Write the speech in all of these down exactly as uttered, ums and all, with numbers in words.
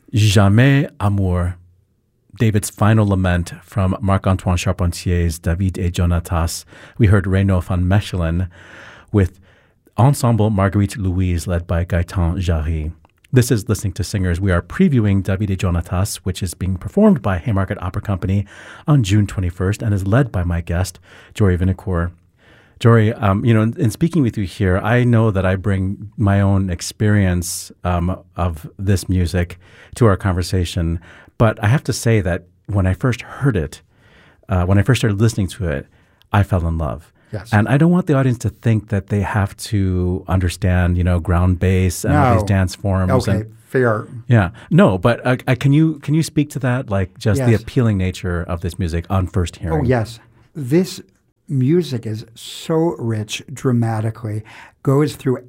Jamais Amour, David's final lament from Marc-Antoine Charpentier's David et Jonatas. We heard Renaud van Mechelen with Ensemble Marguerite Louise, led by Gaëtan Jarry. This is Listening to Singers. We are previewing David et Jonatas, which is being performed by Haymarket Opera Company on June twenty-first and is led by my guest, Jory Vinocourt. Jory, um, you know, in, in speaking with you here, I know that I bring my own experience um, of this music to our conversation, but I have to say that when I first heard it, uh, when I first started listening to it, I fell in love. Yes. And I don't want the audience to think that they have to understand, you know, ground bass and no. these dance forms. Okay, and, fair. Yeah. No, but uh, uh, can you can you speak to that, like just yes. the appealing nature of this music on first hearing? Oh, yes. This music is so rich dramatically, goes through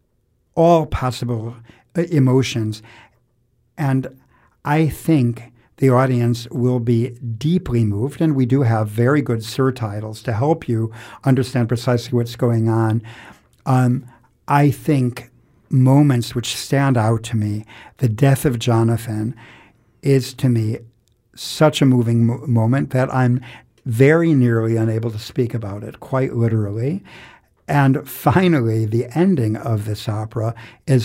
all possible uh, emotions, and I think the audience will be deeply moved, and we do have very good surtitles to help you understand precisely what's going on. Um, I think moments which stand out to me, the death of Jonathan is to me such a moving mo- moment that I'm very nearly unable to speak about it, quite literally. And finally, the ending of this opera is,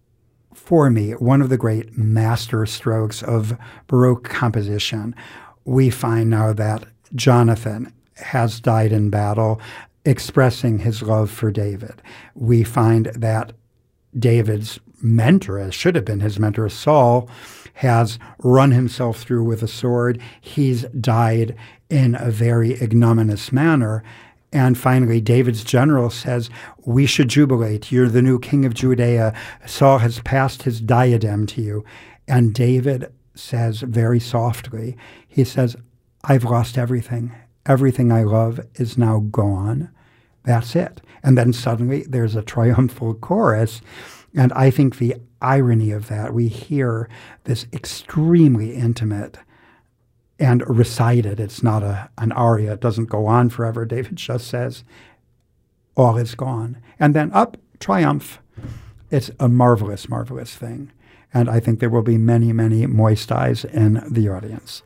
for me, one of the great master strokes of Baroque composition. We find now that Jonathan has died in battle, expressing his love for David. We find that David's mentor, as should have been his mentor, Saul, has run himself through with a sword. He's died in a very ignominious manner. And finally, David's general says, we should jubilate. You're the new king of Judea. Saul has passed his diadem to you. And David says very softly, he says, I've lost everything. Everything I love is now gone. That's it. And then suddenly there's a triumphal chorus. And I think the irony of that, we hear this extremely intimate and recited. It's not a an aria. It doesn't go on forever. David just says, all is gone. And then up, triumph. It's a marvelous, marvelous thing. And I think there will be many, many moist eyes in the audience.